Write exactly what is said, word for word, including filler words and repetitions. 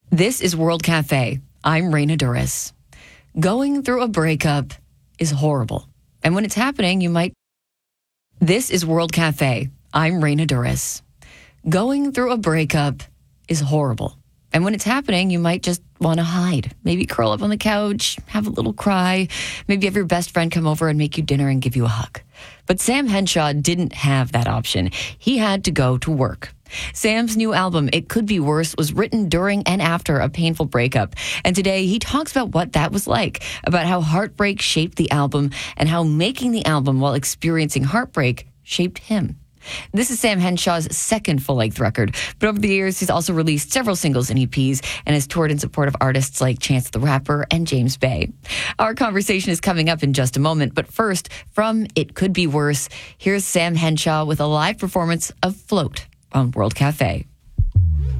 This is World Cafe. I'm Raina Duras. Going through a breakup is horrible. And when it's happening, you might... This is World Cafe. I'm Raina Duras. Going through a breakup is horrible. And when it's happening, you might just want to hide. Maybe curl up on the couch, have a little cry. Maybe have your best friend come over and make you dinner and give you a hug. But Sam Henshaw didn't have that option. He had to go to work. Sam's new album, It Could Be Worse, was written during and after a painful breakup. And today he talks about what that was like, about how heartbreak shaped the album and how making the album while experiencing heartbreak shaped him. This is Sam Henshaw's second full-length record, but over the years, he's also released several singles and E Ps and has toured in support of artists like Chance the Rapper and James Bay. Our conversation is coming up in just a moment, but first, from It Could Be Worse, here's Sam Henshaw with a live performance of Float on World Cafe.